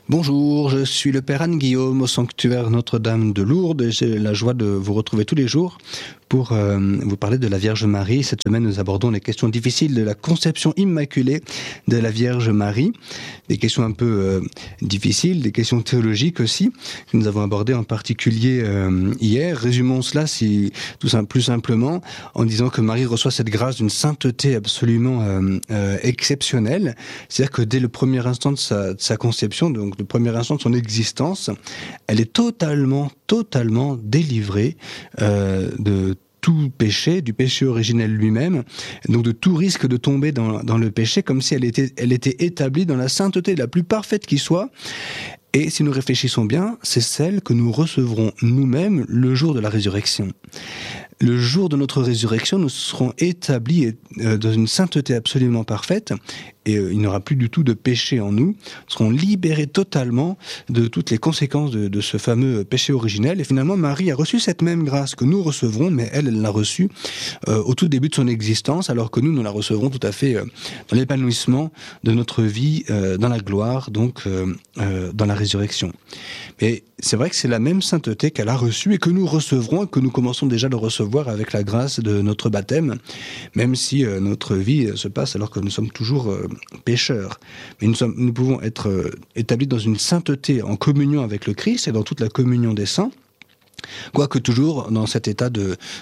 Bonjour, je suis le Père Anne-Guillaume au sanctuaire Notre-Dame de Lourdes et j'ai la joie de vous retrouver tous les jours pour vous parler de la Vierge Marie. Cette semaine, nous abordons les questions difficiles de la conception immaculée de la Vierge Marie. Des questions un peu difficiles, des questions théologiques aussi, que nous avons abordées en particulier hier. Résumons cela plus simplement en disant que Marie reçoit cette grâce d'une sainteté absolument exceptionnelle. C'est-à-dire que dès le premier instant de sa conception, donc le premier instant de son existence, elle est totalement délivrée de tout péché, du péché originel lui-même, donc de tout risque de tomber dans le péché, comme si elle était établie dans la sainteté la plus parfaite qui soit. Et si nous réfléchissons bien, c'est celle que nous recevrons nous-mêmes le jour de la résurrection. Le jour de notre résurrection, nous serons établis dans une sainteté absolument parfaite et il n'y aura plus du tout de péché en nous. Nous serons libérés totalement de toutes les conséquences de ce fameux péché originel. Et finalement, Marie a reçu cette même grâce que nous recevrons, mais elle l'a reçue au tout début de son existence, alors que nous la recevrons tout à fait dans l'épanouissement de notre vie, dans la gloire, donc dans la résurrection. Mais c'est vrai que c'est la même sainteté qu'elle a reçue et que nous recevrons et que nous commençons déjà à le recevoir avec la grâce de notre baptême, même si notre vie se passe alors que nous sommes toujours pécheurs. Mais nous pouvons être établis dans une sainteté en communion avec le Christ et dans toute la communion des saints, quoique toujours dans cet état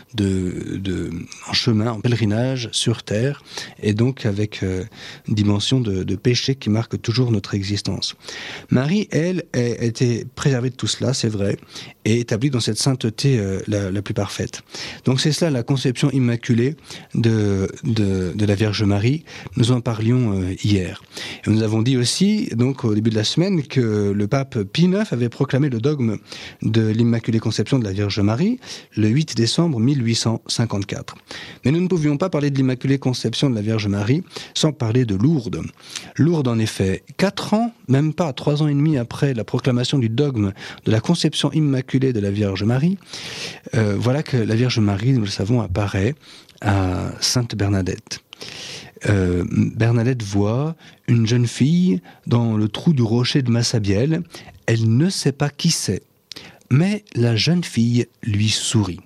en chemin, en pèlerinage sur terre, et donc avec une dimension de péché qui marque toujours notre existence. Marie, elle, a été préservée de tout cela, c'est vrai, et établie dans cette sainteté la plus parfaite. Donc c'est cela la conception immaculée de la Vierge Marie. Nous en parlions hier. Et nous avons dit aussi, donc au début de la semaine, que le pape Pie IX avait proclamé le dogme de l'Immaculée Conception de la Vierge Marie le 8 décembre 1854. Mais nous ne pouvions pas parler de l'Immaculée Conception de la Vierge Marie sans parler de Lourdes. Lourdes, en effet, 4 ans, même pas 3 ans et demi après la proclamation du dogme de la Conception immaculée de la Vierge Marie, voilà que la Vierge Marie, nous le savons, apparaît à Sainte Bernadette. Bernadette voit une jeune fille dans le trou du rocher de Massabielle. Elle ne sait pas qui c'est, mais la jeune fille lui sourit.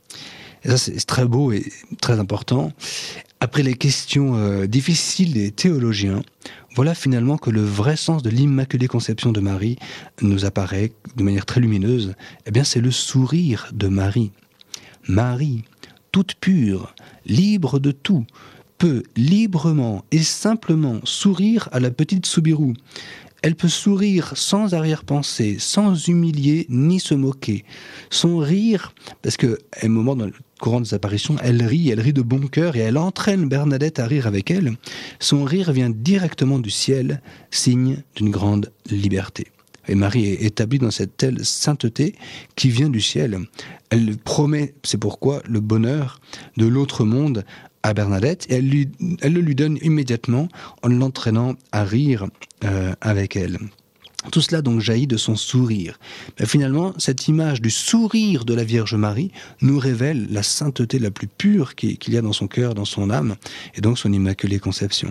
Et ça, c'est très beau et très important. Après les questions difficiles des théologiens, voilà finalement que le vrai sens de l'Immaculée Conception de Marie nous apparaît de manière très lumineuse. Eh bien, c'est le sourire de Marie. Marie, toute pure, libre de tout, peut librement et simplement sourire à la petite Soubirous. Elle peut sourire sans arrière-pensée, sans humilier ni se moquer. Son rire, parce qu'à un moment dans le courant des apparitions, elle rit de bon cœur et elle entraîne Bernadette à rire avec elle. Son rire vient directement du ciel, signe d'une grande liberté. Et Marie est établie dans cette telle sainteté qui vient du ciel. Elle promet, c'est pourquoi, le bonheur de l'autre monde à Bernadette, et elle le lui donne immédiatement en l'entraînant à rire avec elle. Tout cela donc jaillit de son sourire. Mais finalement, cette image du sourire de la Vierge Marie nous révèle la sainteté la plus pure qu'il y a dans son cœur, dans son âme, et donc son Immaculée Conception.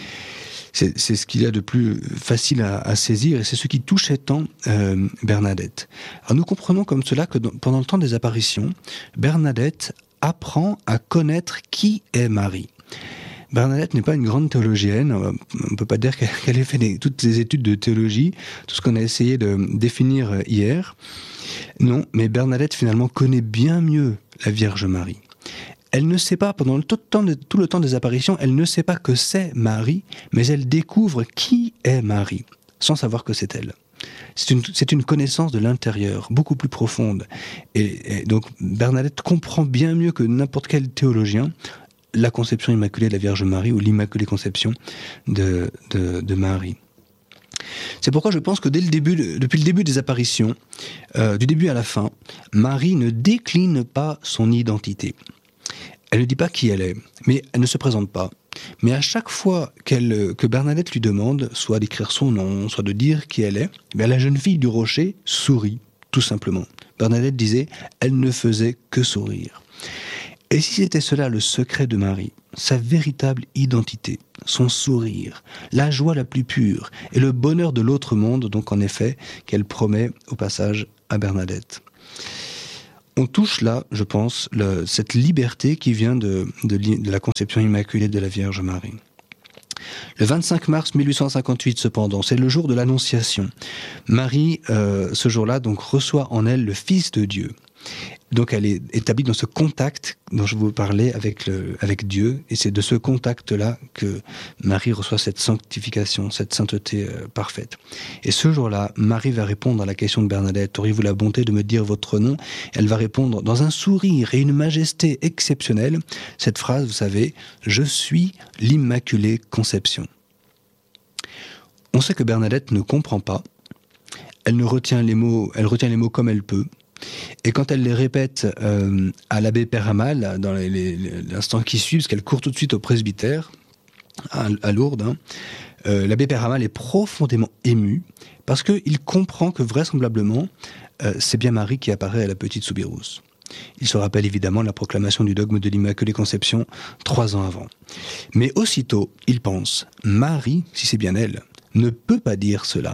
C'est ce qu'il y a de plus facile à saisir et c'est ce qui touchait tant Bernadette. Alors nous comprenons comme cela que pendant le temps des apparitions, Bernadette apprend à connaître qui est Marie. Bernadette n'est pas une grande théologienne, on ne peut pas dire qu'elle ait fait toutes les études de théologie, tout ce qu'on a essayé de définir hier. Non, mais Bernadette finalement connaît bien mieux la Vierge Marie. Elle ne sait pas, pendant tout le temps des apparitions, elle ne sait pas que c'est Marie, mais elle découvre qui est Marie, sans savoir que c'est elle. C'est une connaissance de l'intérieur, beaucoup plus profonde. Et donc Bernadette comprend bien mieux que n'importe quel théologien la conception immaculée de la Vierge Marie ou l'Immaculée Conception de Marie. C'est pourquoi je pense que depuis le début des apparitions, du début à la fin, Marie ne décline pas son identité. Elle ne dit pas qui elle est, mais elle ne se présente pas. Mais à chaque fois que Bernadette lui demande, soit d'écrire son nom, soit de dire qui elle est, la jeune fille du rocher sourit, tout simplement. Bernadette disait, elle ne faisait que sourire. Et si c'était cela le secret de Marie, sa véritable identité, son sourire, la joie la plus pure et le bonheur de l'autre monde, donc en effet, qu'elle promet au passage à Bernadette. On touche là, je pense, cette liberté qui vient de la conception immaculée de la Vierge Marie. Le 25 mars 1858, cependant, c'est le jour de l'Annonciation. Marie, ce jour-là, donc, reçoit en elle le Fils de Dieu. Donc elle est établie dans ce contact dont je vous parlais avec Dieu, et c'est de ce contact-là que Marie reçoit cette sanctification, cette sainteté parfaite. Et ce jour-là, Marie va répondre à la question de Bernadette: « Auriez-vous la bonté de me dire votre nom ?» Elle va répondre dans un sourire et une majesté exceptionnelle, cette phrase, vous savez, « Je suis l'Immaculée Conception ». On sait que Bernadette ne comprend pas, elle retient les mots comme elle peut. Et quand elle les répète à l'abbé Peyramal, dans l'instant qui suit, parce qu'elle court tout de suite au presbytère, à Lourdes, l'abbé Peyramal est profondément ému, parce qu'il comprend que vraisemblablement, c'est bien Marie qui apparaît à la petite Soubirous. Il se rappelle évidemment la proclamation du dogme de l'Immaculée Conception 3 ans avant. Mais aussitôt, il pense, Marie, si c'est bien elle, ne peut pas dire cela.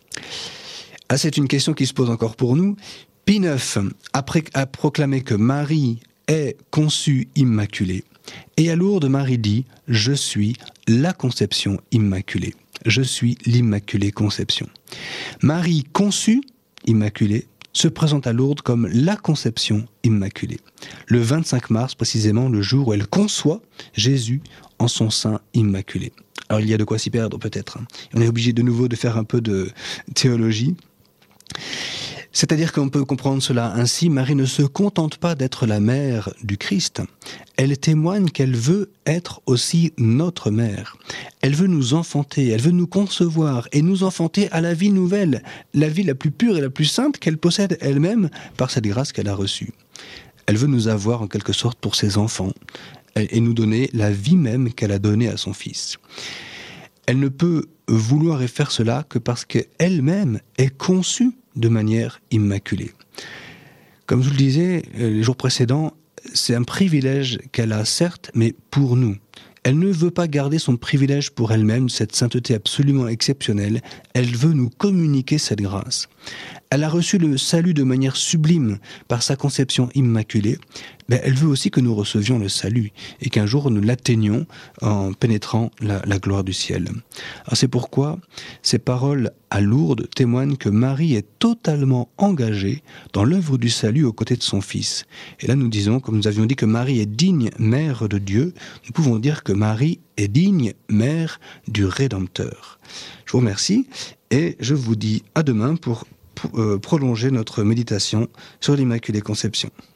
Ah, c'est une question qui se pose encore pour nous. Pie IX a proclamé que Marie est conçue immaculée. Et à Lourdes, Marie dit « Je suis la conception immaculée. Je suis l'Immaculée Conception ». Marie conçue immaculée se présente à Lourdes comme la conception immaculée. Le 25 mars, précisément, le jour où elle conçoit Jésus en son sein immaculé. Alors il y a de quoi s'y perdre peut-être. On est obligé de nouveau de faire un peu de théologie. C'est-à-dire qu'on peut comprendre cela ainsi, Marie ne se contente pas d'être la mère du Christ, elle témoigne qu'elle veut être aussi notre mère. Elle veut nous enfanter, elle veut nous concevoir et nous enfanter à la vie nouvelle, la vie la plus pure et la plus sainte qu'elle possède elle-même par cette grâce qu'elle a reçue. Elle veut nous avoir en quelque sorte pour ses enfants et nous donner la vie même qu'elle a donnée à son Fils. Elle ne peut vouloir et faire cela que parce qu'elle-même est conçue de manière immaculée. Comme je vous le disais les jours précédents, c'est un privilège qu'elle a certes, mais pour nous. Elle ne veut pas garder son privilège pour elle-même, cette sainteté absolument exceptionnelle. Elle veut nous communiquer cette grâce. Elle a reçu le salut de manière sublime par sa conception immaculée. Mais elle veut aussi que nous recevions le salut et qu'un jour nous l'atteignions en pénétrant la gloire du ciel. Alors c'est pourquoi ces paroles à Lourdes témoignent que Marie est totalement engagée dans l'œuvre du salut aux côtés de son Fils. Et là nous disons, comme nous avions dit que Marie est digne mère de Dieu, nous pouvons dire que Marie est digne mère du Rédempteur. Je vous remercie et je vous dis à demain pour prolonger notre méditation sur l'Immaculée Conception.